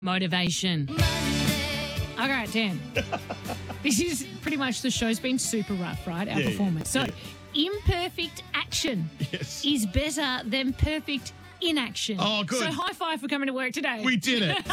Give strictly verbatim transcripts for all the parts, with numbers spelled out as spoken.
Motivation. All right, Dan. This is pretty much the show's been super rough, right? Our Yeah, performance. So, yeah. imperfect action Yes. is better than perfect inaction. Oh, good. So, high five for coming to work today. We did it.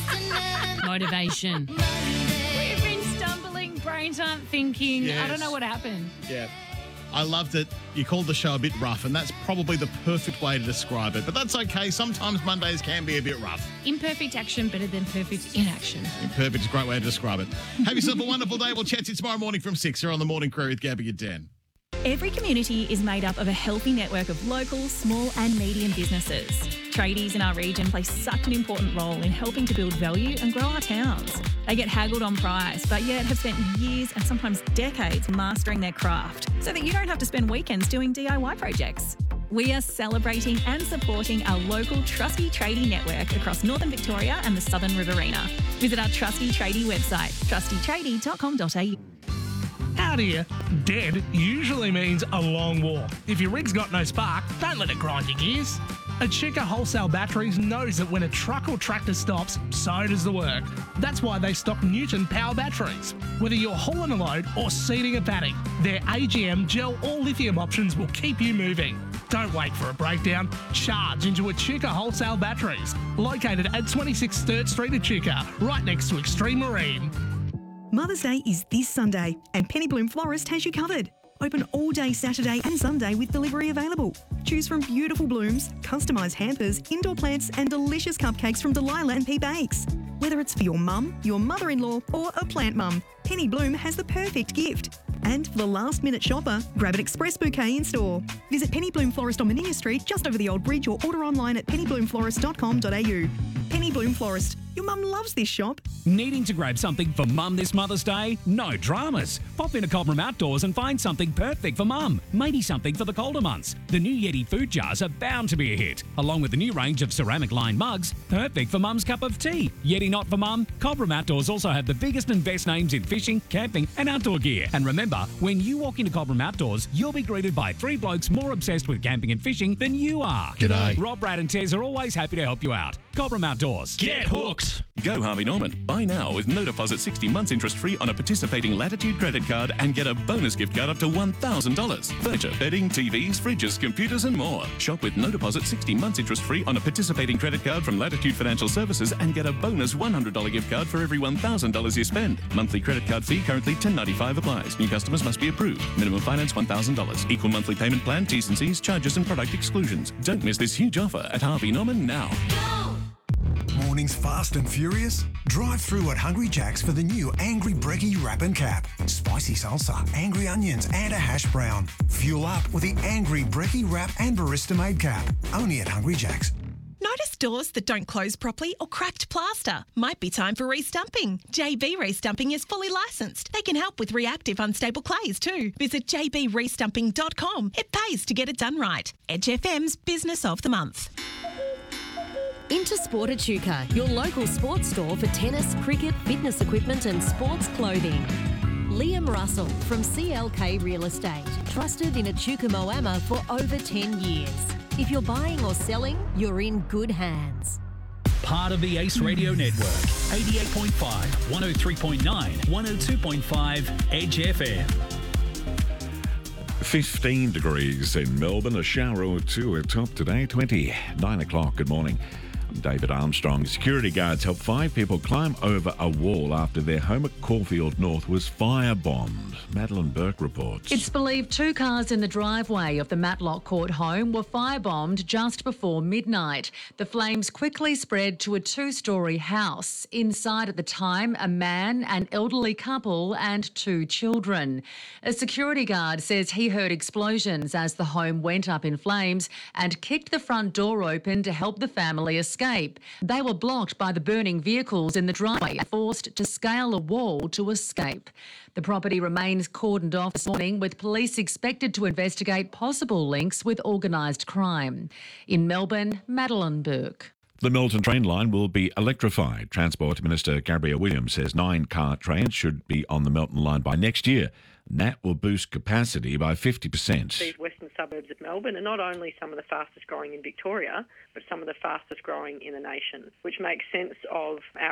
Motivation. We've been stumbling, brains aren't thinking. I Yes. don't know what happened. Yeah. I loved it. You called the show a bit rough, and that's probably the perfect way to describe it. But that's okay. Sometimes Mondays can be a bit rough. Imperfect action better than perfect inaction. Imperfect is a great way to describe it. Have yourself a wonderful day. We'll chat to you tomorrow morning from six here on The Morning Crew with Gabby and Dan. Every community is made up of a healthy network of local, small and medium businesses. Tradies in our region play such an important role in helping to build value and grow our towns. They get haggled on price, but yet have spent years and sometimes decades mastering their craft so that you don't have to spend weekends doing D I Y projects. We are celebrating and supporting our local Trusty Tradie network across Northern Victoria and the Southern Riverina. Visit our Trusty Tradie website, trusty tradie dot com dot a u. Out here, dead usually means a long walk. If your rig's got no spark, don't let it grind your gears. Achika Wholesale Batteries knows that when a truck or tractor stops, so does the work. That's why they stock Newton power batteries. Whether you're hauling a load or seeding a paddock, their A G M, gel or lithium options will keep you moving. Don't wait for a breakdown. Charge into Achika Wholesale Batteries, located at twenty-six Sturt Street, Achika, right next to Extreme Marine. Mother's Day is this Sunday, and Penny Bloom Florist has you covered. Open all day Saturday and Sunday with delivery available. Choose from beautiful blooms, customised hampers, indoor plants and delicious cupcakes from Delilah and P Bakes. Whether it's for your mum, your mother-in-law or a plant mum, Penny Bloom has the perfect gift. And for the last-minute shopper, grab an express bouquet in store. Visit Penny Bloom Florist on Menina Street, just over the Old Bridge, or order online at penny bloom florist dot com dot a u. Penny Bloom Florist. Your mum loves this shop. Needing to grab something for mum this Mother's Day? No dramas. Pop into Cobram Outdoors and find something perfect for mum. Maybe something for the colder months. The new Yeti food jars are bound to be a hit, along with the new range of ceramic lined mugs, perfect for mum's cup of tea. Yeti not for mum? Cobram Outdoors also have the biggest and best names in fishing, camping and outdoor gear. And remember, when you walk into Cobram Outdoors, you'll be greeted by three blokes more obsessed with camping and fishing than you are. G'day. Rob, Brad and Tez are always happy to help you out. Cobram Outdoors. Get hooked! Go Harvey Norman. Buy now with no deposit sixty months interest free on a participating Latitude credit card and get a bonus gift card up to one thousand dollars. Furniture, bedding, T Vs, fridges, computers and more. Shop with no deposit sixty months interest free on a participating credit card from Latitude Financial Services and get a bonus one hundred dollars gift card for every one thousand dollars you spend. Monthly credit card fee currently ten ninety-five applies. New customers must be approved. Minimum finance one thousand dollars. Equal monthly payment plan, T's and C's, charges and product exclusions. Don't miss this huge offer at Harvey Norman now. Mornings fast and furious? Drive through at Hungry Jack's for the new Angry Brekkie Wrap and Cap. Spicy salsa, angry onions and a hash brown. Fuel up with the Angry Brekkie Wrap and Barista Made Cap. Only at Hungry Jack's. Notice doors that don't close properly or cracked plaster? Might be time for restumping. J B Restumping is fully licensed. They can help with reactive unstable clays too. Visit j b restumping dot com. It pays to get it done right. Edge F M's Business of the Month. Intersport Echuca, your local sports store for tennis, cricket, fitness equipment and sports clothing. Liam Russell from C L K Real Estate, trusted in Echuca Moama for over ten years. If you're buying or selling, you're in good hands. Part of the Ace Radio Network. eighty-eight point five, one oh three point nine, one oh two point five Edge F M. fifteen degrees in Melbourne, a shower or two at top today, twenty-nine o'clock. Good morning. I'm David Armstrong. Security guards helped five people climb over a wall after their home at Caulfield North was firebombed. Madeline Burke reports. It's believed two cars in the driveway of the Matlock Court home were firebombed just before midnight. The flames quickly spread to a two-storey house. Inside at the time, a man, an elderly couple and two children. A security guard says he heard explosions as the home went up in flames and kicked the front door open to help the family escape. They were blocked by the burning vehicles in the driveway and forced to scale a wall to escape. The property remains cordoned off this morning, with police expected to investigate possible links with organised crime. In Melbourne, Madeline Burke. The Milton train line will be electrified. Transport Minister Gabrielle Williams says nine car trains should be on the Milton line by next year. And that will boost capacity by fifty percent. These western suburbs of Melbourne are not only some of the fastest growing in Victoria, but some of the fastest growing in the nation, which makes sense of our